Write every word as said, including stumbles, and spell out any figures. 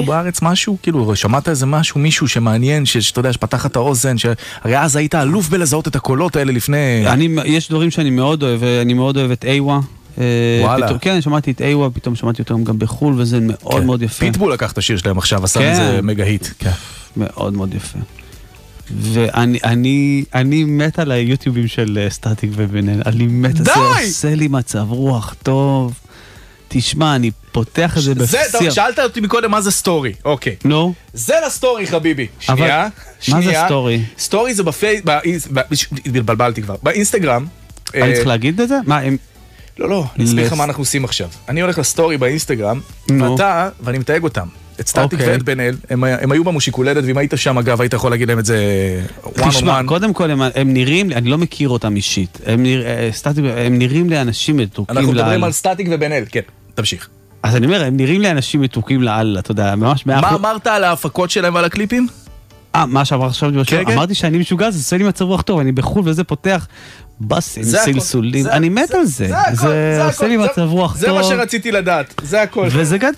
בארץ משהו? כאילו, שמעת איזה משהו, מישהו שמעניין, שאתה יודע, שפתח את האוזן, שהרי אז היית אלוף בלזהות את הקולות האלה לפני... יש דברים שאני מאוד אוהב, אני מאוד אוהב את איווה. וואלה. כן, שמעתי את איווה, פתאום שמעתי אותם גם בחול, וזה מאוד מאוד יפה. פיטבול לקח את השיר שלהם עכשיו, עשה איזה מגה היט. מאוד מאוד יפה. ואני אני, אני מת על היוטיובים של סטטיק ובן-אל. אני מת, זה עושה לי מצב רוח טוב. תשמע, אני פותח את זה בפסיר. שאלת אותי מקודם מה זה סטורי, אוקיי. נו. זה לסטורי, חביבי. שנייה, מה זה סטורי? סטורי זה בפייס... בלבלתי כבר. באינסטגרם... אני צריך להגיד את זה? מה, הם... לא, לא, אני אסביר לך מה אנחנו עושים עכשיו. אני הולך לסטורי באינסטגרם, ואתה, ואני מתייג אותם. את סטטיק ואת בן-אל, הם היו במושיקולדת, ואם היית שם אגב, היית יכול להגיד להם את זה one on one. תשמע, קודם כל, הם נראים, אני לא מכיר אותם אישית, הם נראים לאנשים מתוקים לאללה. אנחנו מדברים על סטטיק ובן-אל, כן, תמשיך. אז אני אומר, הם נראים לאנשים מתוקים לאללה, אתה יודע, ממש... מה אמרת על ההפקות שלהם ועל הקליפים? אה, מה שעבר עכשיו, אמרתי שאני משוגע, זה עושה לי מצב רוח טוב, אני בחול וזה פותח בסים, סלסולים, אני מת על זה, זה עושה לי מצב רוח טוב. זה מה שרציתי לדעת, זה הכל. וזה גדול,